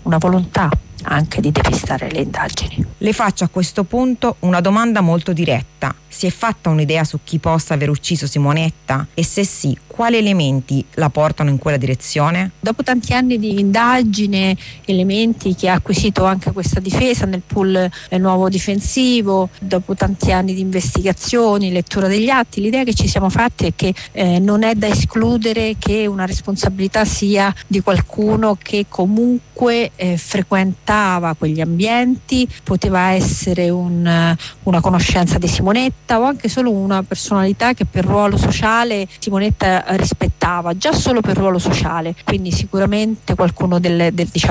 una volontà anche di depistare le indagini. Le faccio a questo punto una domanda molto diretta. Si è fatta un'idea su chi possa aver ucciso Simonetta? E se sì, quali elementi la portano in quella direzione? Dopo tanti anni di indagine, elementi che ha acquisito anche questa difesa nel pool nuovo difensivo, dopo tanti anni di investigazioni, lettura degli atti, l'idea che ci siamo fatti è che non è da escludere che una responsabilità sia di qualcuno che comunque frequentava quegli ambienti, poteva essere una conoscenza di Simonetta o anche solo una personalità che per ruolo sociale Simonetta rispettava, già solo per ruolo sociale, quindi sicuramente qualcuno della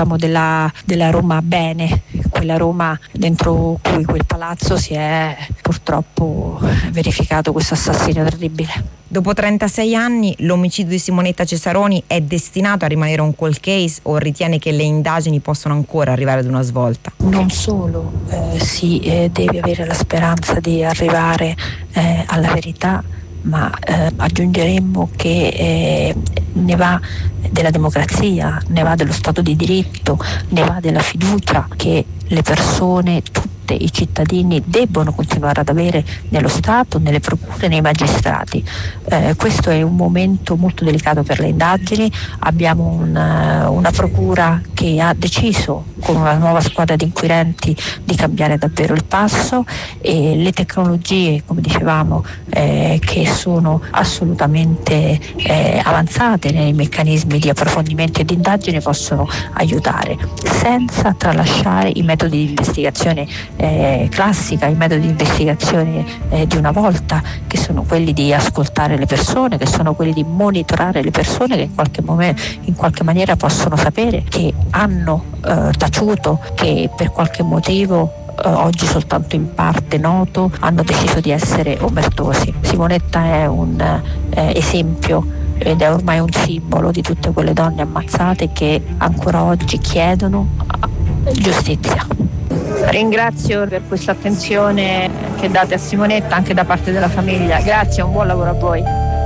Roma bene, quella Roma dentro cui quel palazzo si è purtroppo verificato questo assassinio terribile. Dopo 36 anni l'omicidio di Simonetta Cesaroni è destinato a rimanere un cold case o ritiene che le indagini possono ancora arrivare ad una svolta? Non solo si deve avere la speranza di arrivare alla verità, ma aggiungeremmo che ne va della democrazia, ne va dello Stato di diritto, ne va della fiducia che le persone, tutti i cittadini debbono continuare ad avere nello Stato, nelle procure, nei magistrati. Questo è un momento molto delicato per le indagini. Abbiamo una procura che ha deciso con una nuova squadra di inquirenti di cambiare davvero il passo e le tecnologie, come dicevamo, che sono assolutamente avanzate nei meccanismi di approfondimento e di indagine possono aiutare senza tralasciare i metodi di investigazione classica, i metodi di investigazione di una volta, che sono quelli di ascoltare le persone, che sono quelli di monitorare le persone che in qualche maniera possono sapere che hanno taciuto, che per qualche motivo oggi soltanto in parte noto hanno deciso di essere omertosi. Simonetta è un esempio ed è ormai un simbolo di tutte quelle donne ammazzate che ancora oggi chiedono giustizia. Ringrazio per questa attenzione che date a Simonetta anche da parte della famiglia. Grazie, un buon lavoro a voi.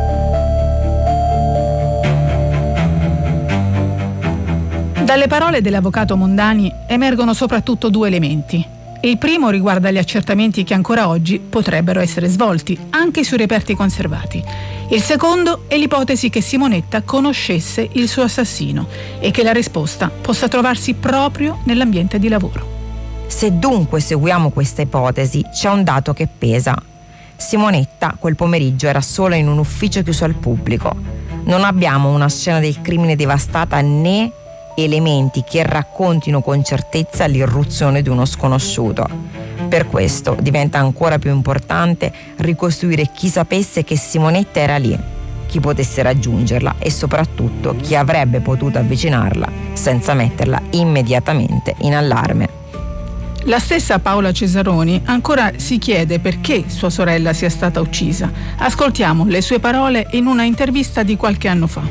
Dalle parole dell'avvocato Mondani emergono soprattutto due elementi. Il primo riguarda gli accertamenti che ancora oggi potrebbero essere svolti, anche sui reperti conservati. Il secondo è l'ipotesi che Simonetta conoscesse il suo assassino e che la risposta possa trovarsi proprio nell'ambiente di lavoro. Se dunque seguiamo questa ipotesi, c'è un dato che pesa. Simonetta quel pomeriggio era sola in un ufficio chiuso al pubblico. Non abbiamo una scena del crimine devastata né elementi che raccontino con certezza l'irruzione di uno sconosciuto. Per questo diventa ancora più importante ricostruire chi sapesse che Simonetta era lì, chi potesse raggiungerla e soprattutto chi avrebbe potuto avvicinarla senza metterla immediatamente in allarme. La stessa Paola Cesaroni ancora si chiede perché sua sorella sia stata uccisa. Ascoltiamo le sue parole in una intervista di qualche anno fa.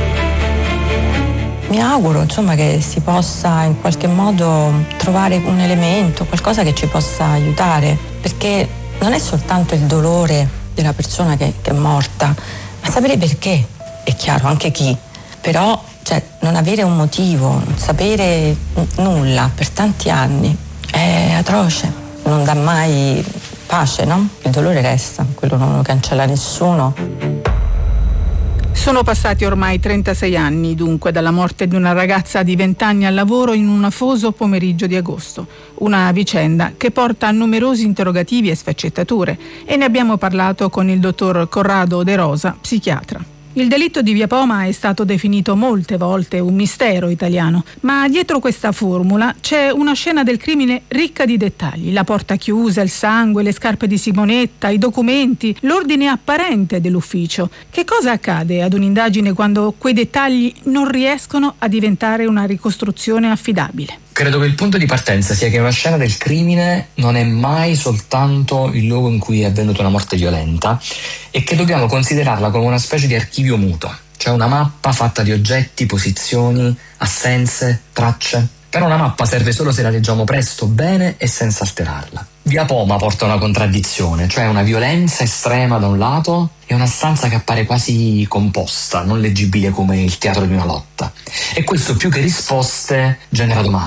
Mi auguro, che si possa in qualche modo trovare un elemento, qualcosa che ci possa aiutare, perché non è soltanto il dolore della persona che è morta, ma sapere perché, è chiaro, anche chi, però non avere un motivo, non sapere nulla per tanti anni è atroce, non dà mai pace, no? Il dolore resta, quello non lo cancella nessuno. Sono passati ormai 36 anni, dunque, dalla morte di una ragazza di 20 anni al lavoro in un afoso pomeriggio di agosto. Una vicenda che porta a numerosi interrogativi e sfaccettature, e ne abbiamo parlato con il dottor Corrado De Rosa, psichiatra. Il delitto di Via Poma è stato definito molte volte un mistero italiano, ma dietro questa formula c'è una scena del crimine ricca di dettagli: la porta chiusa, il sangue, le scarpe di Simonetta, i documenti, l'ordine apparente dell'ufficio. Che cosa accade ad un'indagine quando quei dettagli non riescono a diventare una ricostruzione affidabile? Credo che il punto di partenza sia che una scena del crimine non è mai soltanto il luogo in cui è avvenuta una morte violenta e che dobbiamo considerarla come una specie di archivio muto, cioè una mappa fatta di oggetti, posizioni, assenze, tracce. Però una mappa serve solo se la leggiamo presto, bene e senza alterarla. Via Poma porta una contraddizione, cioè una violenza estrema da un lato e una stanza che appare quasi composta, non leggibile come il teatro di una lotta. E questo più che risposte genera domande.